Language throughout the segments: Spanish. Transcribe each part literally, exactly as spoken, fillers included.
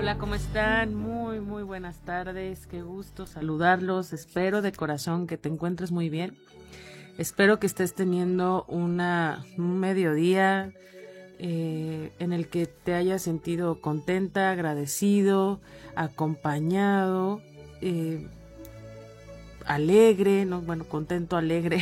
Hola, ¿cómo están? Muy, muy buenas tardes. Qué gusto saludarlos. Espero de corazón que te encuentres muy bien. Espero que estés teniendo una, un mediodía eh, en el que te hayas sentido contenta, agradecido, acompañado, eh, alegre, ¿no? Bueno, contento, alegre.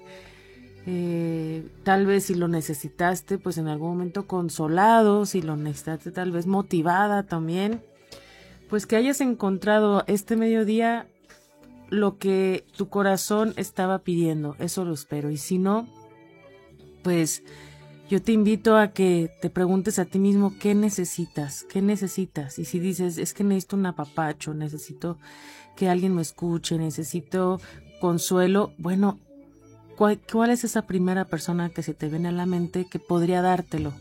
Eh, tal vez si lo necesitaste, pues en algún momento consolado, si lo necesitaste tal vez motivada también, pues que hayas encontrado este mediodía lo que tu corazón estaba pidiendo, eso lo espero. Y si no, pues yo te invito a que te preguntes a ti mismo qué necesitas, qué necesitas. Y si dices, es que necesito un apapacho, necesito que alguien me escuche, necesito consuelo, bueno, ¿Cuál, ¿Cuál es esa primera persona que se te viene a la mente que podría dártelo?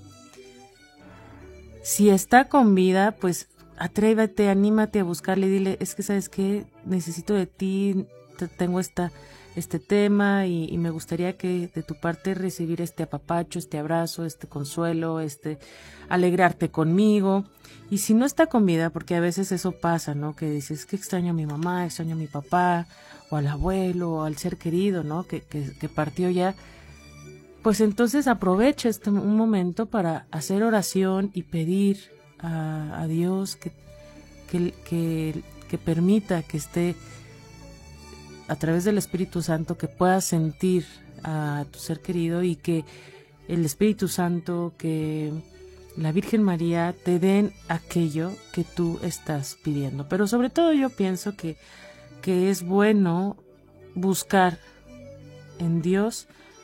Si está con vida, pues atrévete, anímate a buscarle y dile, es que sabes qué, necesito de ti, te, tengo esta, este tema y, y me gustaría que de tu parte recibir este apapacho, este abrazo, este consuelo, este alegrarte conmigo. Y si no está con vida, porque a veces eso pasa, ¿no? Que dices, que extraño a mi mamá, extraño a mi papá, o al abuelo, o al ser querido, ¿no? Que, que, que partió ya. Pues entonces aprovecha este un momento para hacer oración y pedir a, a Dios que, que, que, que permita que esté a través del Espíritu Santo, que puedas sentir a tu ser querido y que el Espíritu Santo, que la Virgen María te den aquello que tú estás pidiendo. Pero sobre todo yo pienso que, que es bueno buscar en Dios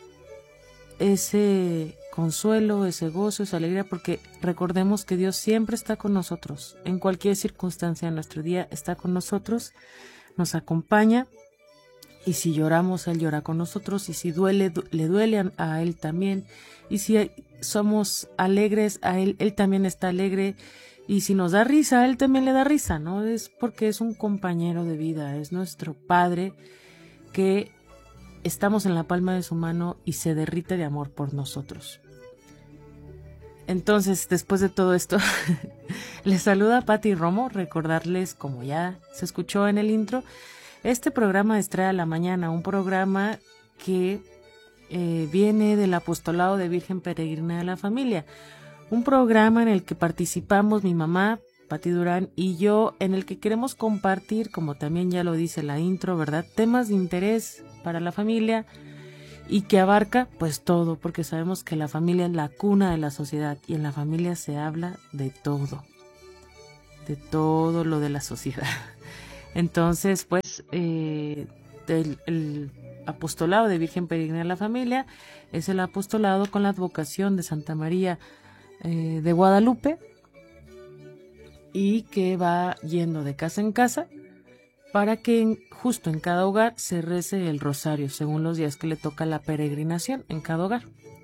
ese consuelo, ese gozo, esa alegría, porque recordemos que Dios siempre está con nosotros, en cualquier circunstancia de nuestro día está con nosotros, nos acompaña, y si lloramos, Él llora con nosotros, y si duele, du- le duele a, a Él también, y si somos alegres, a Él, Él también está alegre, y si nos da risa, a Él también le da risa, ¿no? Es porque es un compañero de vida, es nuestro Padre que estamos en la palma de su mano y se derrite de amor por nosotros. Entonces, después de todo esto, les saluda Patti Romo, recordarles, como ya se escuchó en el intro, este programa Estrella a la Mañana, un programa que eh, viene del apostolado de Virgen Peregrina de la Familia, un programa en el que participamos mi mamá, Patti Durán, y yo, en el que queremos compartir, como también ya lo dice la intro, ¿verdad?, temas de interés para la familia y que abarca pues todo, porque sabemos que la familia es la cuna de la sociedad y en la familia se habla de todo, de todo lo de la sociedad. Entonces, pues, eh, el, el apostolado de Virgen Peregrina de la Familia es el apostolado con la advocación de Santa María eh, de Guadalupe, y que va yendo de casa en casa para que en, justo en cada hogar se rece el rosario según los días que le toca la peregrinación en cada hogar.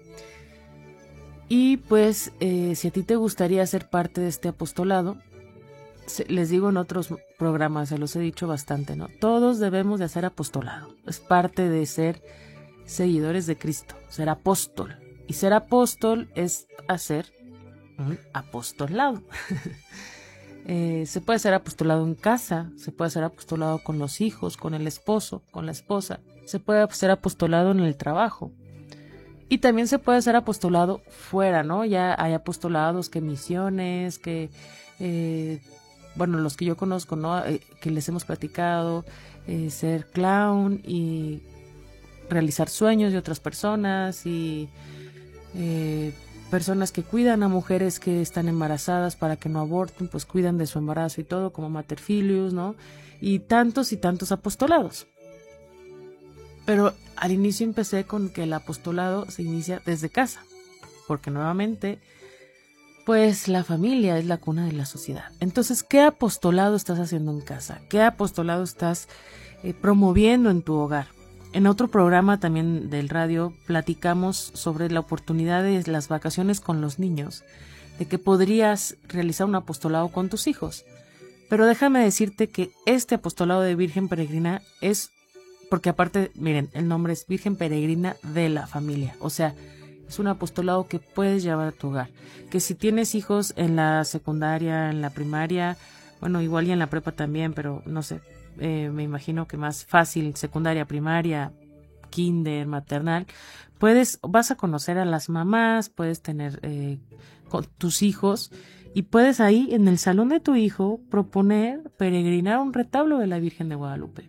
Y pues eh, si a ti te gustaría ser parte de este apostolado, se, les digo en otros programas, se los he dicho bastante, ¿no? Todos debemos de hacer apostolado, es parte de ser seguidores de Cristo, ser apóstol. Y ser apóstol es hacer un apostolado. Eh, se puede ser apostolado en casa, se puede ser apostolado con los hijos, con el esposo, con la esposa, se puede ser apostolado en el trabajo y también se puede ser apostolado fuera, ¿no? Ya hay apostolados que misiones, que, eh, bueno, los que yo conozco, ¿no? Eh, que les hemos platicado, eh, ser clown y realizar sueños de otras personas y eh, personas que cuidan a mujeres que están embarazadas para que no aborten, pues cuidan de su embarazo y todo, como Mater Filius, ¿no? Y tantos y tantos apostolados. Pero al inicio empecé con que el apostolado se inicia desde casa, porque nuevamente, pues la familia es la cuna de la sociedad. Entonces, ¿qué apostolado estás haciendo en casa? ¿Qué apostolado estás eh, promoviendo en tu hogar? En otro programa también del radio platicamos sobre la oportunidad de las vacaciones con los niños, de que podrías realizar un apostolado con tus hijos. Pero déjame decirte que este apostolado de Virgen Peregrina es, porque aparte, miren, el nombre es Virgen Peregrina de la Familia, o sea, Es un apostolado que puedes llevar a tu hogar. Que si tienes hijos en la secundaria, en la primaria, bueno, igual y en la prepa también, pero no sé, eh, me imagino que más fácil, secundaria, primaria, kinder, maternal, puedes, vas a conocer a las mamás, puedes tener eh, con tus hijos y puedes ahí en el salón de tu hijo proponer peregrinar un retablo de la Virgen de Guadalupe.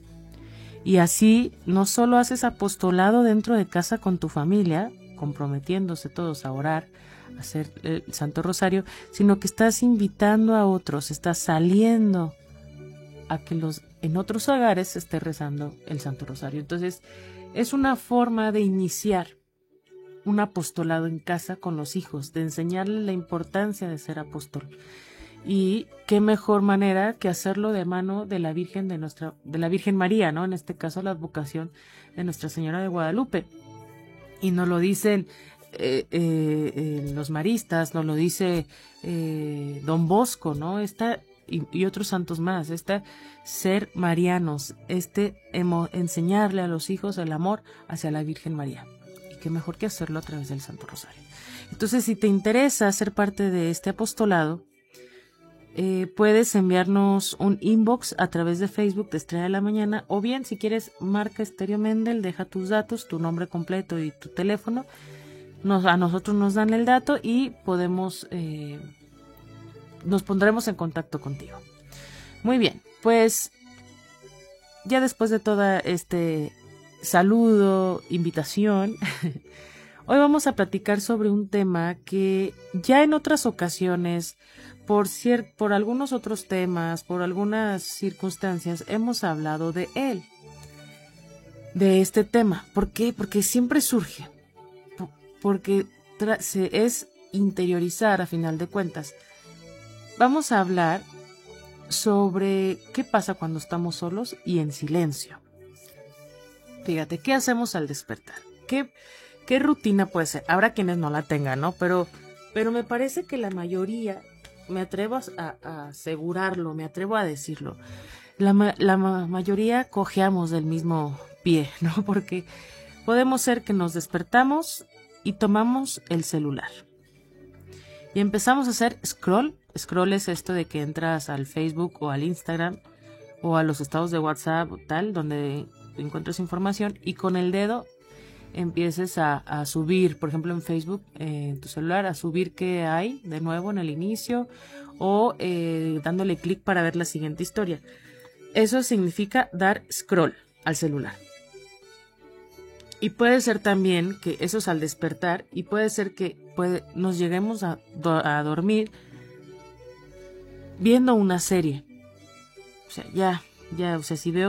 Y así no solo haces apostolado dentro de casa con tu familia, comprometiéndose todos a orar, a hacer el Santo Rosario, sino que estás invitando a otros, estás saliendo a que los en otros hogares se esté rezando el Santo Rosario. Entonces, es una forma de iniciar un apostolado en casa con los hijos, de enseñarles la importancia de ser apóstol. Y qué mejor manera que hacerlo de mano de la Virgen de nuestra, de la Virgen María, ¿no? En este caso la advocación de Nuestra Señora de Guadalupe. Y nos lo dicen eh, eh, eh, los maristas, nos lo dice eh, Don Bosco, ¿no? Esta y, y otros santos más, este ser marianos, este emo, enseñarle a los hijos el amor hacia la Virgen María. Y qué mejor que hacerlo a través del Santo Rosario. Entonces, si te interesa ser parte de este apostolado, Eh, puedes enviarnos un inbox a través de Facebook de Estrella de la Mañana, o bien si quieres marca Estéreo Mendel, deja tus datos, tu nombre completo y tu teléfono, nos, a nosotros nos dan el dato y podemos eh, nos pondremos en contacto contigo. Muy bien, pues ya después de toda este saludo, invitación, hoy vamos a platicar sobre un tema que ya en otras ocasiones, por cier- por algunos otros temas, por algunas circunstancias, hemos hablado de él, de este tema. ¿Por qué? Porque siempre surge, porque tra- se es interiorizar a final de cuentas. Vamos a hablar sobre qué pasa cuando estamos solos y en silencio. Fíjate, ¿qué hacemos al despertar? ¿Qué, qué rutina puede ser? Habrá quienes no la tengan, ¿no? Pero, pero me parece que la mayoría, me atrevo a, a asegurarlo, me atrevo a decirlo, la, la mayoría cojeamos del mismo pie, ¿no? Porque podemos ser que nos despertamos y tomamos el celular y empezamos a hacer scroll. Scroll es esto de que entras al Facebook o al Instagram o a los estados de WhatsApp o tal, donde encuentras información y con el dedo empieces a, a subir, por ejemplo en Facebook, eh, en tu celular, a subir qué hay de nuevo en el inicio o eh, dándole clic para ver la siguiente historia. Eso significa dar scroll al celular. Y puede ser también que eso es al despertar y puede ser que puede, nos lleguemos a, a dormir viendo una serie. O sea, ya, ya, o sea, si veo